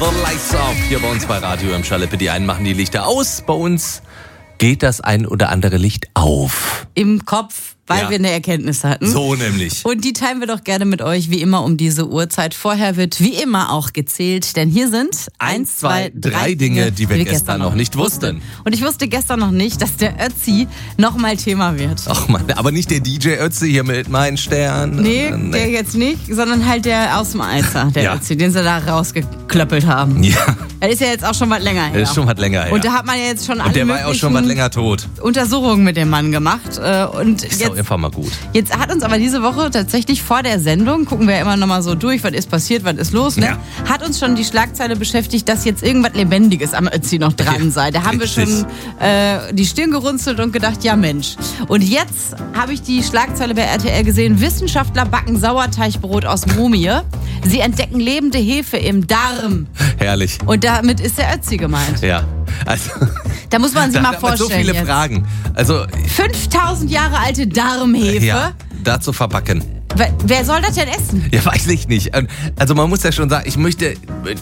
Lights Off hier bei uns bei Radio im Schaleppe. Die einen machen die Lichter aus, bei uns geht das ein oder andere Licht auf. Im Kopf, weil wir eine Erkenntnis hatten. So nämlich. Und die teilen wir doch gerne mit euch, wie immer um diese Uhrzeit. Vorher wird wie immer auch gezählt, denn hier sind 1, 2, 3 Dinge, die wir gestern noch nicht wussten. Und ich wusste gestern noch nicht, dass der Ötzi nochmal Thema wird. Ach man, aber nicht der DJ Ötzi hier mit Mein Stern. Nee, der jetzt nicht, sondern halt der aus dem Alzer, der Ötzi, den sie da rausgeklöppelt haben. Ja. Das ist ja jetzt auch schon was länger her. Das ist schon was länger her. Und da hat man ja jetzt schon alle Und der war ja auch schon was länger tot. Untersuchungen mit dem Mann gemacht. Und ist doch einfach mal gut. Jetzt hat uns aber diese Woche tatsächlich vor der Sendung, gucken wir ja immer noch mal so durch, was ist passiert, was ist los, ne? Ja. Hat uns schon die Schlagzeile beschäftigt, dass jetzt irgendwas Lebendiges am Ötzi noch dran sei. Da haben wir schon die Stirn gerunzelt und gedacht, ja Mensch. Und jetzt habe ich die Schlagzeile bei RTL gesehen, Wissenschaftler backen Sauerteigbrot aus Mumie. Sie entdecken lebende Hefe im Darm. Herrlich. Und damit ist der Ötzi gemeint. Ja. Also, da muss man sich mal vorstellen. So viele jetzt. Fragen. Also 5000 Jahre alte Darmhefe. Ja, dazu verbacken. Wer soll das denn essen? Ja, weiß ich nicht. Also man muss ja schon sagen, ich möchte,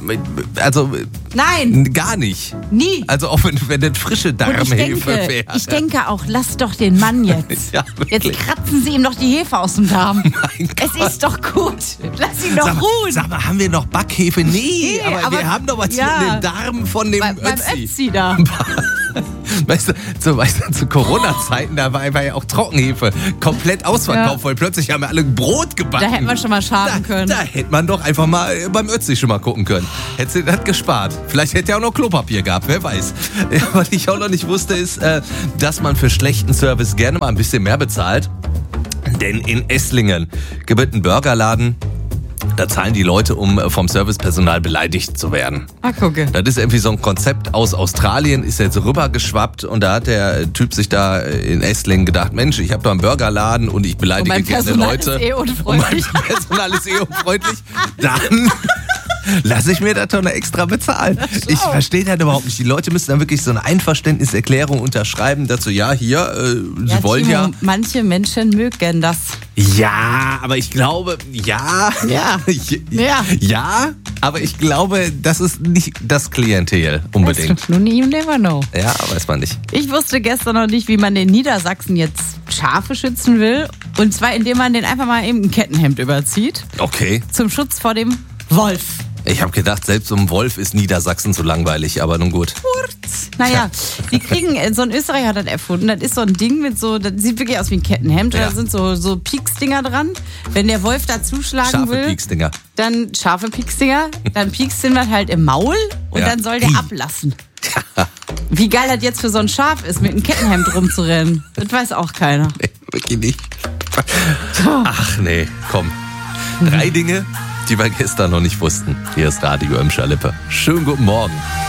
also nein, gar nicht. Nie. Also auch wenn das frische Darmhefe wäre. Ich denke auch, lass doch den Mann jetzt. Ja, jetzt kratzen Sie ihm doch die Hefe aus dem Darm. Mein Gott. Es ist doch gut. Lass ihn doch ruhen. Sag mal, haben wir noch Backhefe? Nee, aber wir haben doch was mit dem Darm von dem Beim Ötzi da. Weißt du, zu Corona-Zeiten, da war ja auch Trockenhefe komplett ausverkauft, weil plötzlich haben wir alle Brot gebacken. Da hätte man schon mal schaden können. Da hätte man doch einfach mal beim Ötzi schon mal gucken können. Hätte sie das gespart. Vielleicht hätte er auch noch Klopapier gehabt, wer weiß. Ja, was ich auch noch nicht wusste, ist, dass man für schlechten Service gerne mal ein bisschen mehr bezahlt. Denn in Esslingen gibt es einen Burgerladen. Da zahlen die Leute, um vom Servicepersonal beleidigt zu werden. Ah, gucke. Das ist irgendwie so ein Konzept aus Australien, ist jetzt rübergeschwappt und da hat der Typ sich da in Esslingen gedacht, Mensch, ich habe da einen Burgerladen und ich beleidige gerne Leute. Und mein Personal ist unfreundlich. Dann lasse ich mir das doch noch extra bezahlen. Ich verstehe das überhaupt nicht. Die Leute müssen dann wirklich so eine Einverständniserklärung unterschreiben, dazu, ja, hier, sie wollen Timo, ja. Manche Menschen mögen das. Ja, aber ich glaube, ja, aber ich glaube, das ist nicht das Klientel unbedingt. You never know. Ja, weiß man nicht. Ich wusste gestern noch nicht, wie man in Niedersachsen jetzt Schafe schützen will. Und zwar, indem man den einfach mal eben ein Kettenhemd überzieht. Okay. Zum Schutz vor dem Wolf. Ich habe gedacht, selbst so ein Wolf ist Niedersachsen so langweilig, aber nun gut. Naja, die kriegen, so ein Österreicher hat das erfunden, das ist so ein Ding mit so, das sieht wirklich aus wie ein Kettenhemd, da sind so Pieksdinger dran. Wenn der Wolf da zuschlagen will, Pieksdinger. dann scharfe Pieksdinger, dann piekst den das halt im Maul und dann soll der ablassen. Wie geil das jetzt für so ein Schaf ist, mit einem Kettenhemd rumzurennen, das weiß auch keiner. Nee, wirklich nicht. Ach nee, komm. 3 Dinge, die wir gestern noch nicht wussten. Hier ist Radio im Schaleppe. Schönen guten Morgen.